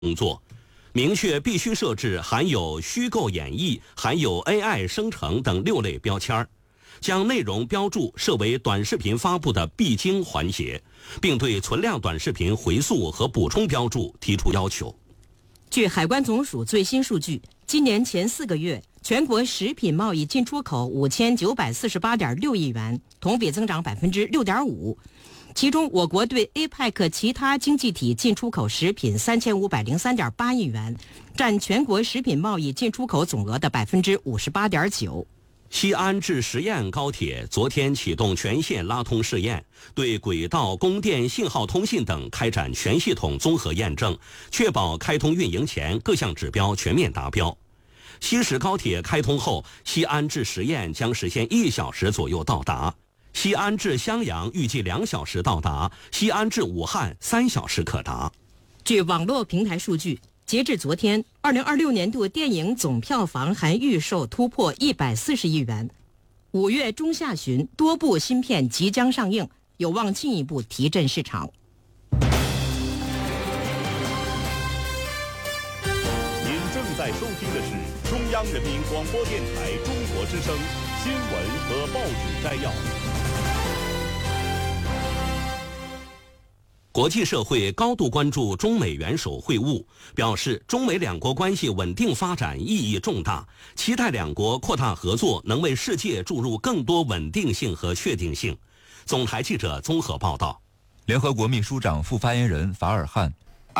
工作，明确必须设置含有虚构演绎、含有 AI 生成等6类标签，将内容标注设为短视频发布的必经环节，并对存量短视频回溯和补充标注提出要求。 据海关总署最新数据，今年前4个月，全国食品贸易进出口5948.6亿元，同比增长6.5%。其中，我国对 APEC 其他经济体进出口食品3503.8亿元，占全国食品贸易进出口总额的58.9%。 西安至十堰高铁昨天启动全线拉通试验，对轨道、供电、信号通信等开展全系统综合验证，确保开通运营前各项指标全面达标。西石高铁开通后，西安至十堰将实现1小时左右到达。西安至襄阳预计2小时到达，西安至武汉3小时可达。 据网络平台数据，截至昨天，2026年度电影总票房含预售突破140亿元。5月中下旬，多部新片即将上映，有望进一步提振市场。 您正在收听的是中央人民广播电台中国之声新闻和报纸摘要。 国际社会高度关注中美元首会晤，表示中美两国关系稳定发展意义重大，期待两国扩大合作能为世界注入更多稳定性和确定性。总台记者综合报道。 联合国秘书长副发言人法尔汉，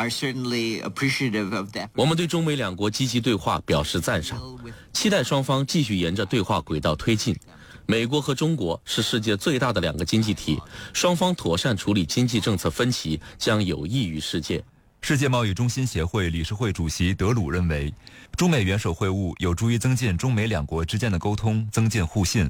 我们对中美两国积极对话表示赞赏，期待双方继续沿着对话轨道推进。美国和中国是世界最大的2个经济体，双方妥善处理经济政策分歧将有益于世界。 世界贸易中心协会理事会主席德鲁认为，中美元首会晤有助于增进中美两国之间的沟通，增进互信。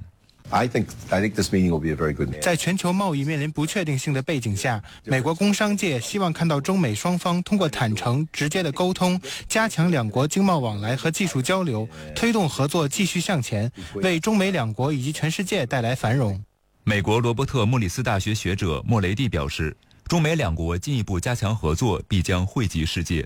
在全球贸易面临不确定性的背景下，美国工商界希望看到中美双方通过坦诚、直接的沟通，加强两国经贸往来和技术交流，推动合作继续向前，为中美两国以及全世界带来繁荣。 美国罗伯特莫里斯大学学者莫雷蒂表示，中美两国进一步加强合作，必将惠及世界。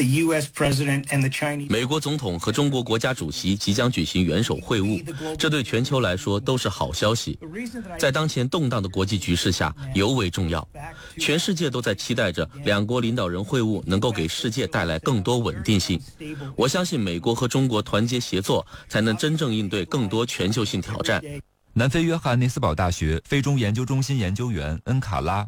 美国总统和中国国家主席即将举行元首会晤，这对全球来说都是好消息。在当前动荡的国际局势下尤为重要，全世界都在期待着两国领导人会晤能够给世界带来更多稳定性。我相信美国和中国团结协作，才能真正应对更多全球性挑战。 南非约翰内斯堡大学非中研究中心研究员恩卡拉，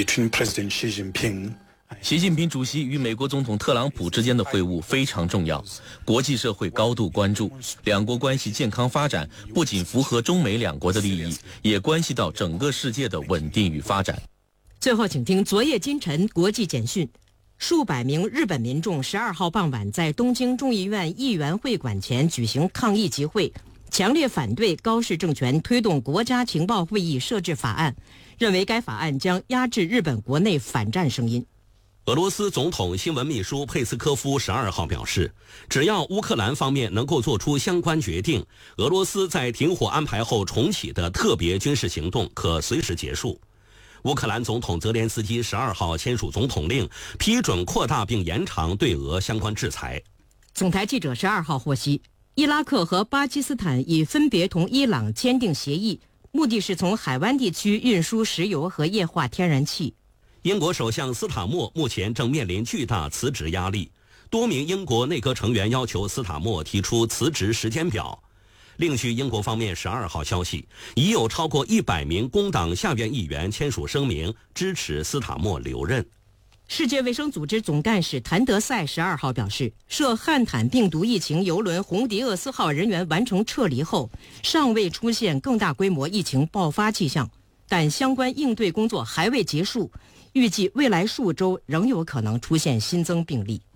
习近平主席与美国总统特朗普之间的会晤非常重要，国际社会高度关注，两国关系健康发展不仅符合中美两国的利益，也关系到整个世界的稳定与发展。 最后请听昨夜今晨国际简讯。数百名日本民众12号傍晚在东京众议院议员会馆前举行抗议集会，强烈反对高市政权推动国家情报会议设置法案，认为该法案将压制日本国内反战声音。 俄罗斯总统新闻秘书佩斯科夫12号表示，只要乌克兰方面能够做出相关决定，俄罗斯在停火安排后重启的特别军事行动可随时结束。乌克兰总统泽连斯基12号签署总统令，批准扩大并延长对俄相关制裁。 总台记者12号获悉，伊拉克和巴基斯坦已分别同伊朗签订协议，目的是从海湾地区运输石油和液化天然气。 英国首相斯塔默目前正面临巨大辞职压力，多名英国内阁成员要求斯塔默提出辞职时间表。另据英国方面12号消息，已有超过100名工党下院议员签署声明，支持斯塔默留任。 世界卫生组织总干事谭德赛12号表示，涉汉坦病毒疫情邮轮红迪厄斯号人员完成撤离后，尚未出现更大规模疫情爆发迹象，但相关应对工作还未结束，预计未来数周仍有可能出现新增病例。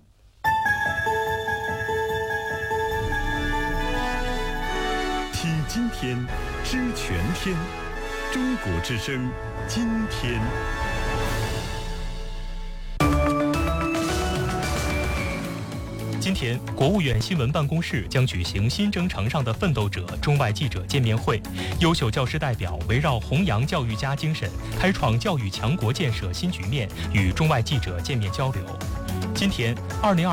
听今天，知全天，中国之声，今天。 今天，国务院新闻办公室将举行新征程上的奋斗者中外记者见面会，优秀教师代表围绕弘扬教育家精神，开创教育强国建设新局面，与中外记者见面交流。今天，2022